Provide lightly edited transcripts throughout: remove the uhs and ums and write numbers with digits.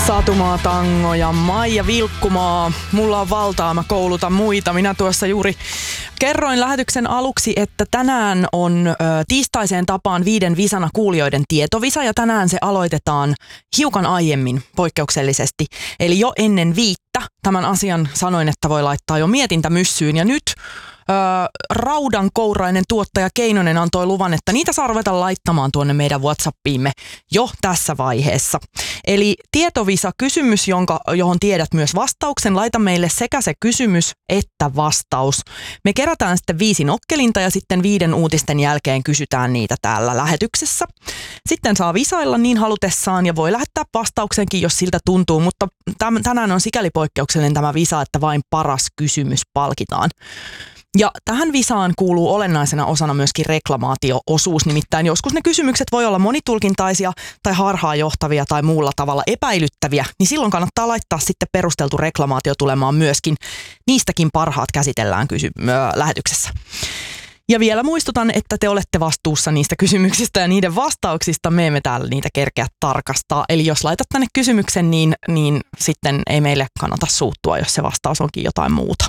Satumaa Tango ja Maija Vilkkumaa. Mulla on valtaa, mä koulutan muita. Minä tuossa juuri kerroin lähetyksen aluksi, että tänään on tiistaiseen tapaan 5 visana kuulijoiden tietovisa ja tänään se aloitetaan hiukan aiemmin poikkeuksellisesti. Eli jo ennen 5 tämän asian sanoin, että voi laittaa jo mietintämyssyyn ja nyt raudankourainen tuottaja Keinonen antoi luvan, että niitä saa ruveta laittamaan tuonne meidän WhatsAppiimme jo tässä vaiheessa. Eli tietovisa kysymys, johon tiedät myös vastauksen. Laita meille sekä se kysymys että vastaus. Me kerätään sitten 5 nokkelinta ja sitten 5 uutisten jälkeen kysytään niitä täällä lähetyksessä. Sitten saa visailla niin halutessaan ja voi lähettää vastauksenkin, jos siltä tuntuu, mutta tänään on sikäli poikkeuksellinen tämä visa, että vain paras kysymys palkitaan. Ja tähän visaan kuuluu olennaisena osana myöskin reklamaatio-osuus, nimittäin joskus ne kysymykset voi olla monitulkintaisia tai harhaanjohtavia tai muulla tavalla epäilyttäviä, niin silloin kannattaa laittaa sitten perusteltu reklamaatio tulemaan myöskin. Niistäkin parhaat käsitellään lähetyksessä. Ja vielä muistutan, että te olette vastuussa niistä kysymyksistä ja niiden vastauksista. Me emme täällä niitä kerkeä tarkastaa. Eli jos laitat tänne kysymyksen, niin sitten ei meille kannata suuttua, jos se vastaus onkin jotain muuta.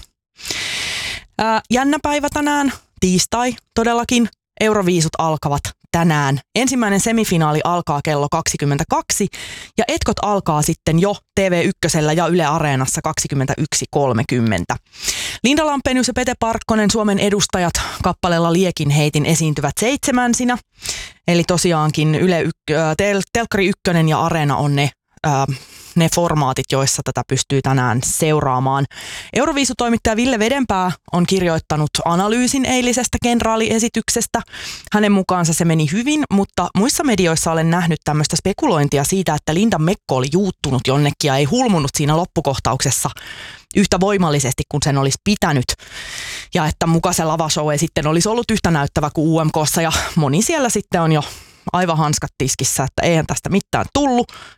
Jännä päivä tänään, tiistai todellakin. Euroviisut alkavat tänään. Ensimmäinen semifinaali alkaa kello 22 ja etkot alkaa sitten jo TV1 ja Yle Areenassa 21.30. Linda Lampenius ja Pete Parkkonen, Suomen edustajat, kappaleella Liekin heitin esiintyvät 7. Eli tosiaankin Telkkari 1 ja Areena on ne formaatit, joissa tätä pystyy tänään seuraamaan. Euroviisutoimittaja Ville Vedenpää on kirjoittanut analyysin eilisestä kenraaliesityksestä. Hänen mukaansa se meni hyvin, mutta muissa medioissa olen nähnyt tämmöistä spekulointia siitä, että Lindan mekko oli juuttunut jonnekin ja ei hulmunut siinä loppukohtauksessa yhtä voimallisesti kuin sen olisi pitänyt. Ja että muka se lavashow ei sitten olisi ollut yhtä näyttävä kuin UMK:ssa ja moni siellä sitten on jo aivan hanskat tiskissä, että eihän tästä mitään tullut.